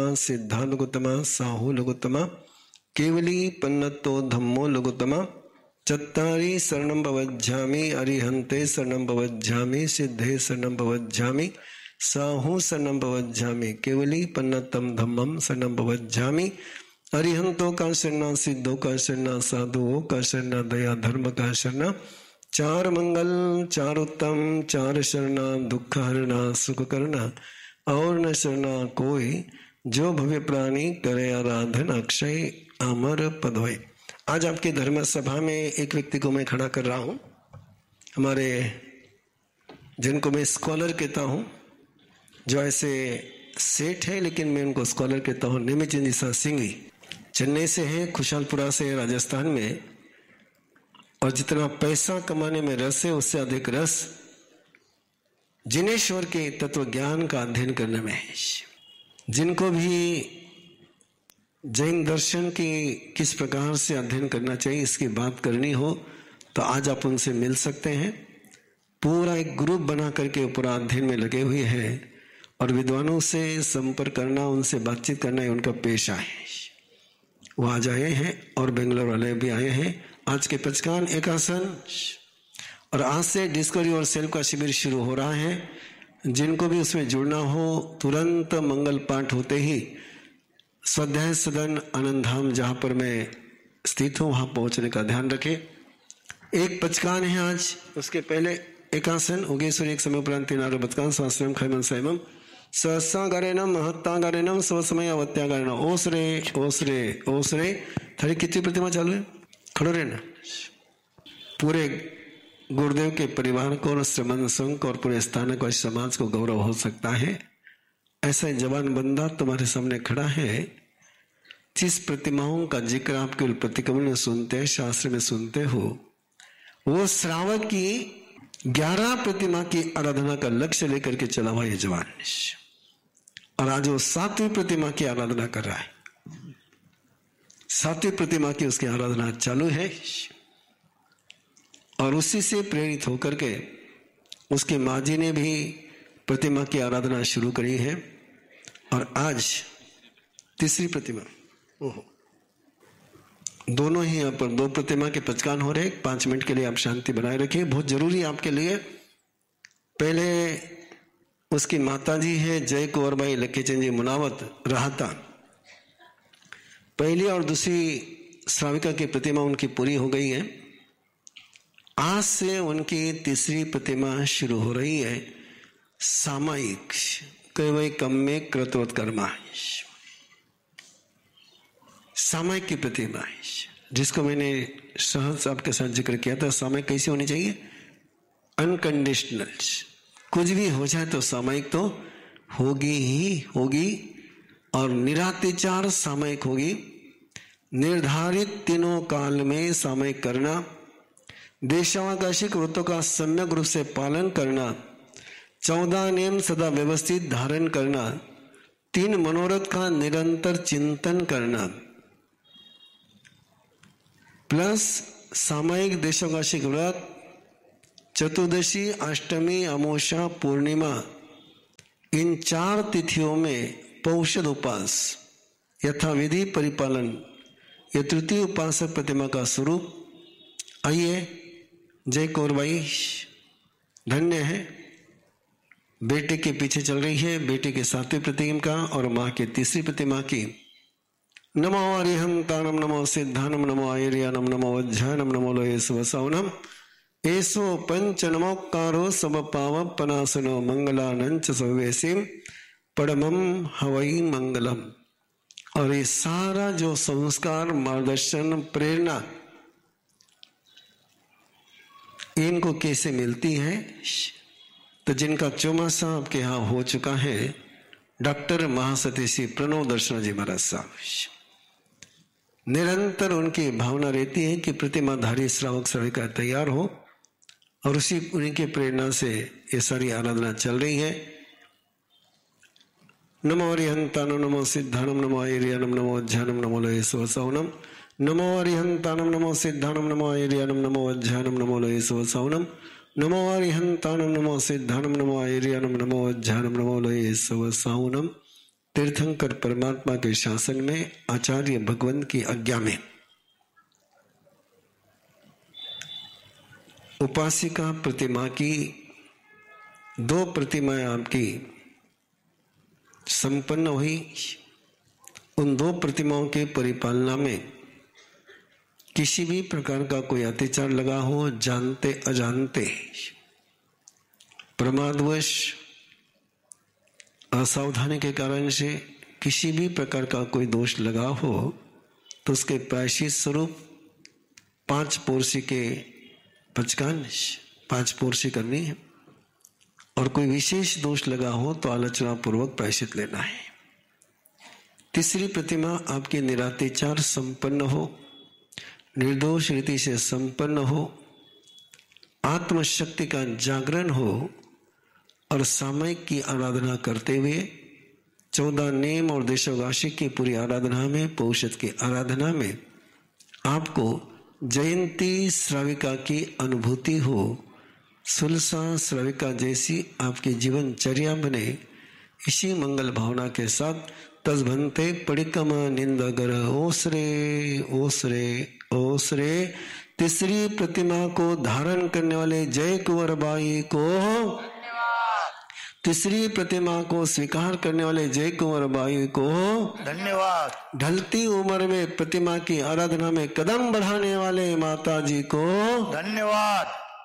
सिद्धानुगुतमा साहू लघुतमा केवली पन्नतो धम्मो लघुतमा चत्तारि शरणं भवज्झामि अरिहन्ते शरणं भवज्झामि सिद्धे शरणं भवज्झामि साहू शरणं भवज्झामि केवली पन्नतम धम्मम शरणं भवज्झामि अरिहंतों का शरणा सिद्धों का शरणा साधुओं का शरणा दया धर्म का शरणा चार मंगल चार उत्तम चार शरणा दुख हरना सुख करना और न शरणा कोई जो भव्य प्राणी करे आराधन अक्षय अमर पद होय। आज आपके धर्म सभा में एक व्यक्ति को मैं खड़ा कर रहा हूं, हमारे जिनको मैं स्कॉलर कहता हूं, जो ऐसे सेठ है लेकिन मैं उनको स्कॉलर कहता हूं, निमिचंद सिंह चेन्नई से है, खुशहालपुरा से राजस्थान में। और जितना पैसा कमाने में रस है उससे अधिक रस जिनेश्वर के तत्व ज्ञान का अध्ययन करने में है। जिनको भी जैन दर्शन की किस प्रकार से अध्ययन करना चाहिए इसकी बात करनी हो तो आज आप उनसे मिल सकते हैं। पूरा एक ग्रुप बना करके पूरा अध्ययन में लगे हुए हैं और विद्वानों से संपर्क करना, उनसे बातचीत करना, उनका पेशा है। वो आज आए हैं और बेंगलोर वाले भी आए हैं। आज के पचकान एकासन और आज से डिस्कवरी और सेल्फ का शिविर शुरू हो रहा है। जिनको भी उसमें जुड़ना हो तुरंत मंगल पाठ होते ही स्वाध्याय सदन आनंद धाम जहां पर मैं स्थित हूं वहां पहुंचने का ध्यान रखें। एक पचकान है आज, उसके पहले एकासन उगेश्वर एक समय उपरांत नारो बचकान स्वास्थ्यम खैमन सैमम सहसागारेणम महत्तागारेणम स्वसमय अवत्यागारेणम ओसरे ओसरे ओसरे। थोड़ी कितनी प्रतिमा चालू है, खड़ो रहना। पूरे गुरुदेव के परिवार को और श्रमण संघ और पूरे स्थानक और समाज को गौरव हो सकता है। ऐसा जवान बंदा तुम्हारे सामने खड़ा है। जिस प्रतिमाओं का जिक्र आप केवल प्रतिक्रमण में सुनते हैं, शास्त्र में सुनते हो, वो श्रावक की 11 प्रतिमा की आराधना का लक्ष्य लेकर के चला हुआ ये जवान, और आज वो 7वीं प्रतिमा की आराधना कर रहा है। 7वीं प्रतिमा की उसकी आराधना चालू है और उसी से प्रेरित होकर के उसके माँ जी ने भी प्रतिमा की आराधना शुरू करी है। और आज तीसरी प्रतिमा, ओहो, दोनों ही यहाँ पर 2 प्रतिमा के पचकान हो रहे। 5 मिनट के लिए आप शांति बनाए रखिए, बहुत जरूरी आपके लिए। पहले उसकी माता जी है जय कुंवर भाई लक्कीचंद जी मुनावत रहता। पहली और दूसरी श्राविका की प्रतिमा उनकी पूरी हो गई है। आज से उनकी तीसरी प्रतिमा शुरू हो रही है। सामायिक कई कम में कृतवत कर्मा, सामायिक की प्रतिमा है, जिसको मैंने सहज आपके साथ जिक्र किया था। सामायिक कैसी होनी चाहिए? अनकंडीशनल। कुछ भी हो जाए तो सामायिक तो होगी ही होगी, और निरातिचार सामायिक होगी। निर्धारित तीनों काल में सामायिक करना, देशावकाशिक व्रतों का सम्यक रूप से पालन करना, 14 नियम सदा व्यवस्थित धारण करना, 3 मनोरथ का निरंतर चिंतन करना, प्लस सामायिक देशावकाशिक व्रत, चतुर्दशी, अष्टमी, अमावस्या, पूर्णिमा, इन 4 तिथियों में पौषध उपास यथाविधि परिपालन, ये तृतीय उपासक प्रतिमा का स्वरूप। आइए, जय कौर भाई धन्य है, बेटे के पीछे चल रही है, बेटे के 7वीं प्रतिमा का और माँ के 3री प्रतिमा की। नमो अरिहंतानम नमो सिद्धानम नमो आयर्यानम नमो वज्झानम नमो लोये स्वसावनम एसो पंच नमोकारो सब पाव पनासनो मंगलानंच सवेसिम परमम हवई मंगलम। और ये सारा जो संस्कार, मार्गदर्शन, प्रेरणा इनको कैसे मिलती है? तो जिनका चौमासा आपके यहाँ हो चुका है, डॉक्टर महासती श्री प्रणव दर्शन जी महाराज साहब, निरंतर उनकी भावना रहती है कि प्रतिमाधारी श्रावक श्राविका तैयार हो, और उसी उनकी प्रेरणा से ये सारी आराधना चल रही है। नमो अरिहंतानम नमो सिद्धानम नमो आयर्यानम नमो वज्झानम नमो लोये स्वसावनम। नमो अरिहंतानम नमो सिद्धानम नमो आयर्यानम नमो वज्झानम नमो लोये स्वसावनम। नमो अरिहंतानम नमो सिद्धानम नमो आयर्यानम नमो वज्झानम नमो लोये स्वसावनम। तीर्थंकर परमात्मा के शासन में, आचार्य भगवंत की आज्ञा में उपासिका प्रतिमा की 2 प्रतिमाएं आपकी संपन्न हुई। उन 2 प्रतिमाओं के परिपालना में किसी भी प्रकार का कोई अत्याचार लगा हो, जानते अजानते, प्रमादवश, असावधानी के कारण से किसी भी प्रकार का कोई दोष लगा हो, तो उसके प्रायश्चित स्वरूप 5 पोरसी के पंचकांश 5 पोरसी करनी है। और कोई विशेष दोष लगा हो तो आलोचना पूर्वक प्रायश्चित लेना है। तीसरी प्रतिमा आपकी निरात्याचार संपन्न हो, निर्दोष रीति से संपन्न हो, आत्मशक्ति का जागरण हो और सामयिक की आराधना करते हुए 14 नेम और देशोगाशी की पूरी आराधना में, पौषध की आराधना में आपको जयंती श्राविका की अनुभूति हो, सुलसा श्राविका जैसी आपकी जीवनचर्या बने। इसी मंगल भावना के साथ तजभंते पड़िकम निंदगर ओसरे ओसरे ओसरे तीसरी प्रतिमा को धारण करने वाले जय कुंवर बाई को धन्यवाद। तीसरी प्रतिमा को स्वीकार करने वाले जय कुंवर बाई को धन्यवाद। ढलती उम्र में प्रतिमा की आराधना में कदम बढ़ाने वाले माता जी को धन्यवाद।